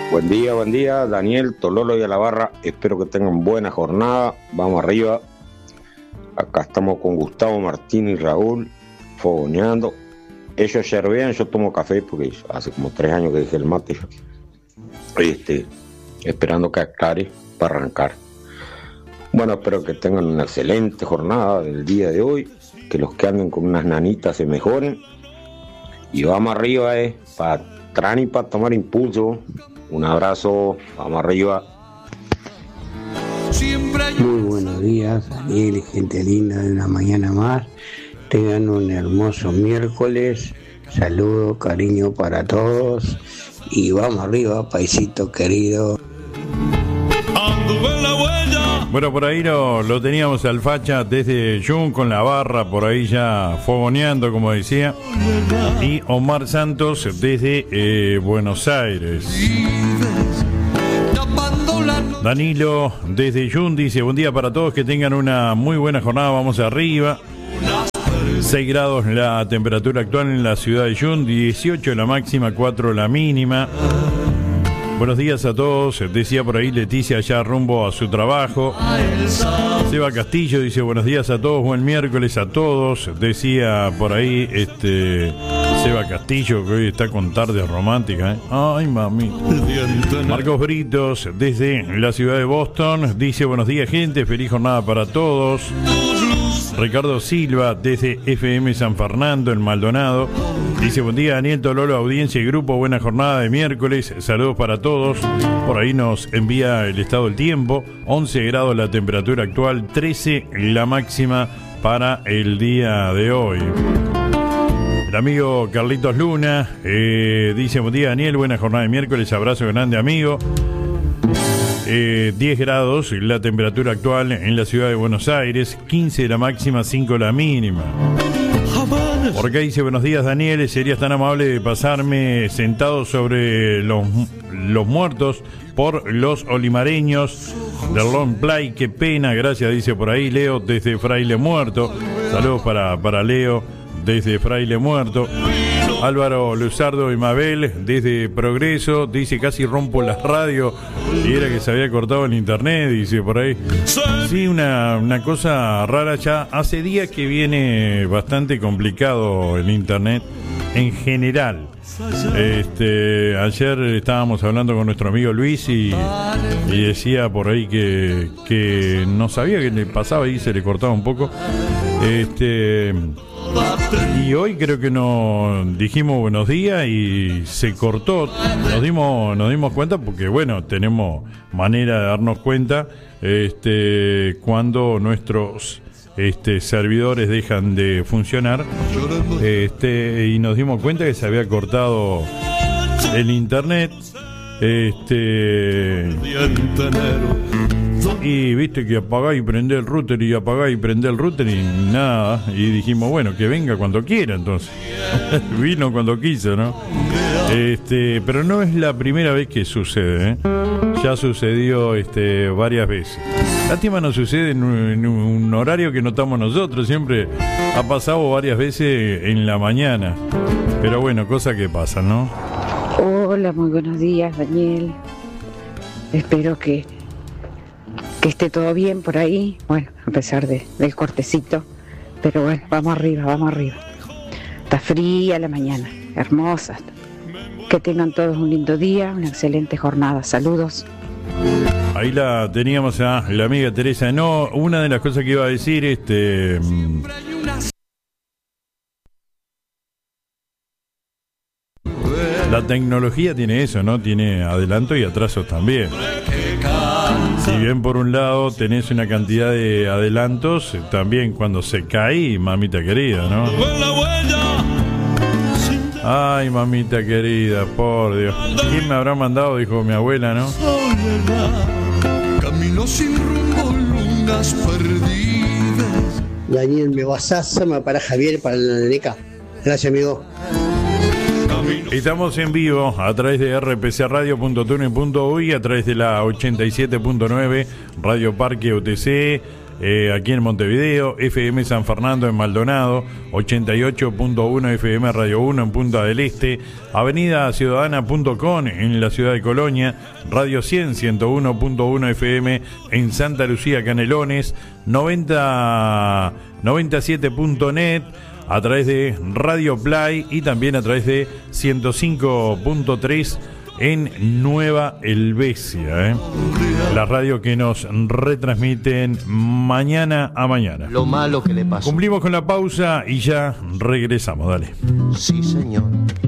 Buen día, Daniel, Tololo y a la barra. Espero que tengan buena jornada. Vamos arriba. Acá estamos con Gustavo, Martín y Raúl, fogoneando. Ellos yerbean, yo tomo café porque hace como 3 años que dejé el mate. Esperando que aclare para arrancar. Bueno, espero que tengan una excelente jornada del día de hoy. Que los que anden con unas nanitas se mejoren. Y vamos arriba, para traer y para tomar impulso. Un abrazo, vamos arriba. Muy buenos días, Daniel y gente linda de una mañana más. Tengan un hermoso miércoles. Saludo, cariño para todos. Y vamos arriba, paisito querido. Bueno, por ahí lo teníamos al Facha desde Jun con la barra, por ahí ya fogoneando, como decía. Y Omar Santos desde Buenos Aires. Danilo desde Jun dice: buen día para todos, que tengan una muy buena jornada, vamos arriba. 6 grados la temperatura actual en la ciudad de Jun, 18 la máxima, 4 la mínima. Buenos días a todos, decía por ahí Leticia ya rumbo a su trabajo. Seba Castillo dice: buenos días a todos, buen miércoles a todos. Decía por ahí Seba Castillo, que hoy está con tarde romántica, Ay, mami. Marcos Britos desde la ciudad de Boston dice: buenos días, gente, feliz jornada para todos. Ricardo Silva desde FM San Fernando en Maldonado dice: buen día, Daniel, Tololo, audiencia y grupo, buena jornada de miércoles, saludos para todos. Por ahí nos envía el estado del tiempo: 11 grados la temperatura actual, 13 la máxima para el día de hoy. El amigo Carlitos Luna dice: buen día, Daniel, buena jornada de miércoles, abrazo grande, amigo. 10 grados la temperatura actual en la ciudad de Buenos Aires, 15 la máxima, 5 la mínima. Por acá dice: buenos días, Daniel, serías tan amable de pasarme sentado sobre los muertos por los olimareños del Long Play, qué pena, gracias, dice por ahí Leo desde Fraile Muerto. Saludos para Leo desde Fraile Muerto. Álvaro Luzardo y Mabel desde Progreso dice: casi rompo la radio y era que se había cortado el internet, dice por ahí. Sí, una cosa rara, ya hace días que viene bastante complicado el internet en general. Ayer estábamos hablando con nuestro amigo Luis y decía por ahí que no sabía qué le pasaba y se le cortaba un poco. Y hoy creo que nos dijimos buenos días y se cortó. Nos dimos cuenta porque, bueno, tenemos manera de darnos cuenta cuando nuestros servidores dejan de funcionar. Y nos dimos cuenta que se había cortado el internet. Y viste que apagá y prendé el router y apagá y prendé el router y nada. Y dijimos, bueno, que venga cuando quiera, entonces. Vino cuando quiso, ¿no? Pero no es la primera vez que sucede, ¿eh? Ya sucedió varias veces. Lástima no sucede en un horario que no estamos nosotros. Siempre ha pasado varias veces en la mañana. Pero bueno, cosas que pasan, ¿no? Hola, muy buenos días, Daniel. Espero que esté todo bien por ahí, bueno, a pesar del cortecito, pero bueno, vamos arriba. Está fría la mañana, hermosa. Que tengan todos un lindo día, una excelente jornada. Saludos. Ahí la teníamos a la amiga Teresa. No, una de las cosas que iba a decir, la tecnología tiene eso, ¿no? Tiene adelanto y atraso también. Si bien por un lado tenés una cantidad de adelantos, también cuando se cae, mamita querida, ¿no? Ay, mamita querida, por Dios. ¿Quién me habrá mandado? Dijo mi abuela, ¿no? Camino sin rumbo, lunas perdidas. Daniel, me vas a para Javier, para la neneca. Gracias, amigo. Estamos en vivo a través de rpcradio.tune.uy, a través de la 87.9 Radio Parque OTC, aquí en Montevideo, FM San Fernando en Maldonado, 88.1 FM Radio 1 en Punta del Este, Avenida Ciudadana.com en la ciudad de Colonia, Radio 100, 101.1 FM en Santa Lucía, Canelones, 97.net a través de Radio Play y también a través de 105.3 en Nueva Helvecia, la radio que nos retransmiten mañana a mañana. Lo malo que le pasó. Cumplimos con la pausa y ya regresamos, dale. Sí, señor.